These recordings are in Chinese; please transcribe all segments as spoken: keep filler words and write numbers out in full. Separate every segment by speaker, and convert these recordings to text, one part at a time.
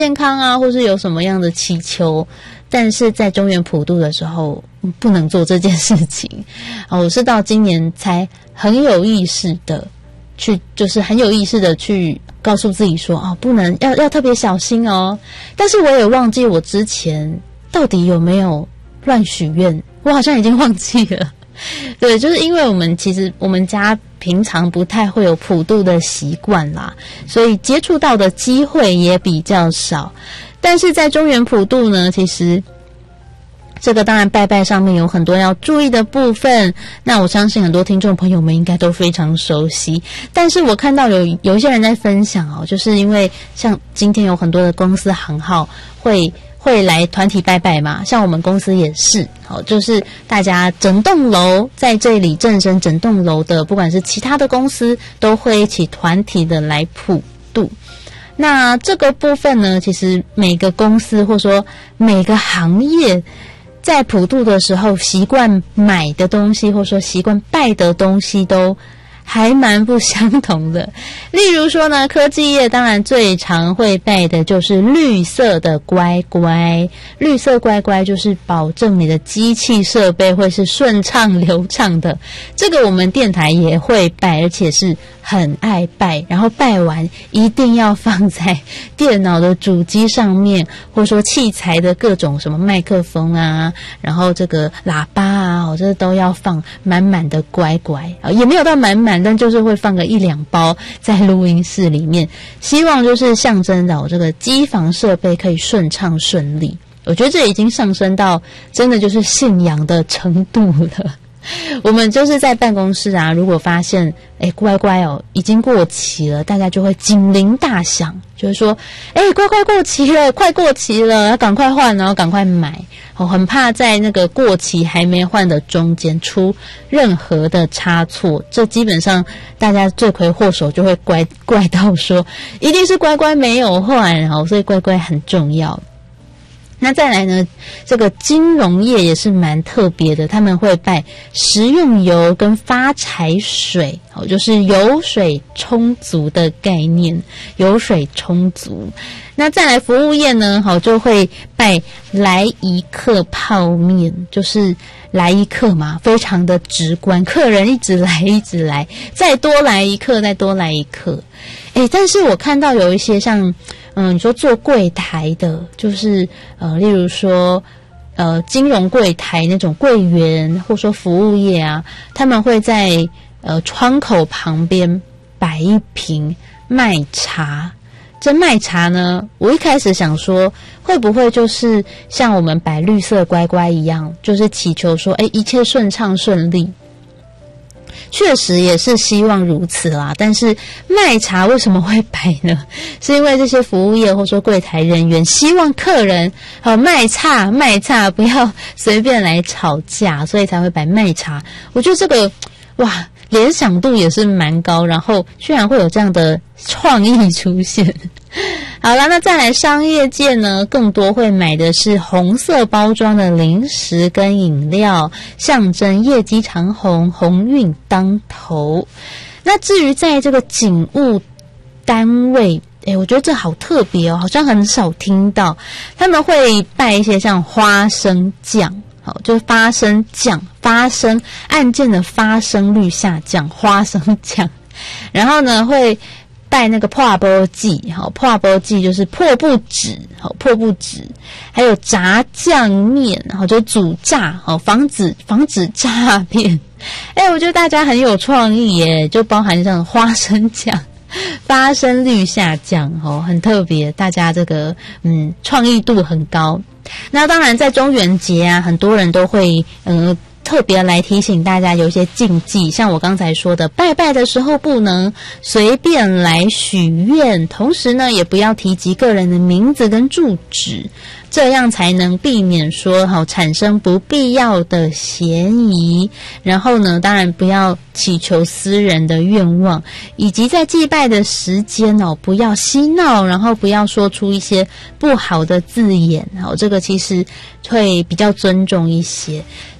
Speaker 1: 健康啊，或是有什么样的祈求，但是在中元普渡的时候不能做这件事情。啊，我是到今年才很有意识的去，就是很有意识的去告诉自己说，哦，不能要要特别小心哦。但是我也忘记我之前到底有没有乱许愿，我好像已经忘记了。对，就是因为我们其实我们家平常不太会有普渡的习惯啦，所以接触到的机会也比较少。但是在中元普渡呢，其实这个当然拜拜上面有很多要注意的部分，那我相信很多听众朋友们应该都非常熟悉。但是我看到有有一些人在分享哦，就是因为像今天有很多的公司行号会会来团体拜拜嘛，像我们公司也是，好，就是大家整栋楼在这里正身，整栋楼的不管是其他的公司都会一起团体的来普渡。那这个部分呢，其实每个公司或说每个行业在普渡的时候习惯买的东西或说习惯拜的东西都还蛮不相同的。例如说呢，科技业当然最常会拜的就是绿色的乖乖，绿色乖乖就是保证你的机器设备会是顺畅流畅的，这个我们电台也会拜，而且是很爱拜，然后拜完一定要放在电脑的主机上面，或者说器材的各种什么麦克风啊，然后这个喇叭啊，哦，这都要放满满的乖乖，也没有到满满，但就是会放个一两包在录音室里面，希望就是象征着这个机房设备可以顺畅顺利。我觉得这已经上升到真的就是信仰的程度了。我们就是在办公室啊，如果发现诶乖乖哦已经过期了，大家就会警铃大响，就是说诶乖乖过期了，快过期了，要赶快换，然后赶快买，哦，很怕在那个过期还没换的中间出任何的差错，这基本上大家罪魁祸首就会怪怪到说一定是乖乖没有换，哦，所以乖乖很重要。那再来呢，这个金融业也是蛮特别的，他们会拜食用油跟发财水，哦，就是油水充足的概念，油水充足。那再来服务业呢，好，就会拜来一客泡面，就是来一客嘛，非常的直观，客人一直来一直来，再多来一客，再多来一客。诶，但是我看到有一些像嗯，你说做柜台的，就是呃，例如说呃，金融柜台那种柜员，或说服务业啊，他们会在呃窗口旁边摆一瓶麦茶。这麦茶呢，我一开始想说，会不会就是像我们摆绿色乖乖一样，就是祈求说，哎，一切顺畅顺利。确实也是希望如此啦，但是麦茶为什么会摆呢？是因为这些服务业或说柜台人员希望客人好卖差卖差不要随便来吵架，所以才会摆麦茶。我觉得这个哇，联想度也是蛮高，然后居然会有这样的创意出现。好啦，那再来商业界呢，更多会买的是红色包装的零食跟饮料，象征业绩长红，鸿运当头。那至于在这个警务单位，诶，我觉得这好特别哦，好像很少听到，他们会拜一些像花生酱，好，就是发生降，发生案件的发生率下降，花生酱。然后呢，会拜那个破布剂，好，破布剂就是破布纸，好，破布纸，还有炸酱面，好，就煮炸，好，防止防止诈骗。哎，我觉得大家很有创意耶，就包含像花生酱。发生率下降，哦，很特别，大家这个嗯创意度很高。那当然在中元节啊，很多人都会呃特别来提醒大家有一些禁忌，像我刚才说的，拜拜的时候不能随便来许愿，同时呢也不要提及个人的名字跟住址，这样才能避免说好产生不必要的嫌疑。然后呢，当然不要祈求私人的愿望，以及在祭拜的时间哦，不要嬉闹，然后不要说出一些不好的字眼，好，这个其实会比较尊重一些。甚至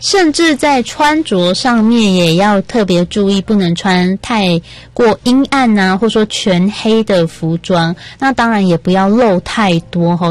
Speaker 1: 是在穿着上面也要特别注意，不能穿太过阴暗啊，或者说全黑的服装。那当然也不要露太多哈。